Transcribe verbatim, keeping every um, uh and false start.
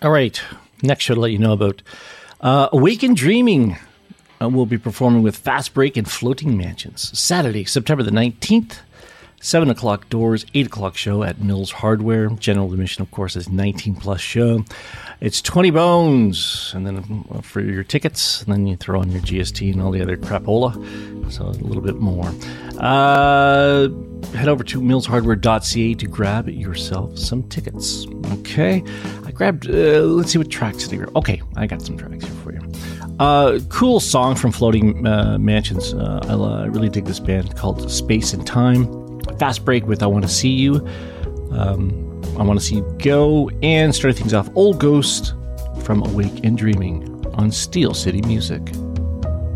All right. Next show to let you know about uh, Awaken Dreaming. Uh, we'll be performing with Fast Break and Floating Mansions. Saturday, September the nineteenth. seven o'clock doors, eight o'clock show at Mills Hardware. General admission, of course, is nineteen plus show. It's twenty bones, and then for your tickets, and then you throw on your G S T and all the other crapola, so a little bit more. Uh, head over to mills hardware dot c a to grab yourself some tickets. Okay, I grabbed, uh, let's see what tracks here. Okay, I got some tracks here for you. Uh, cool song from Floating uh, Mansions. Uh, I, uh, I really dig this band called Space and Time. Fast Break with I Want to See You. Um, I Want to See You Go. And starting things off, Old Ghost from Awake and Dreaming on Steel City Music.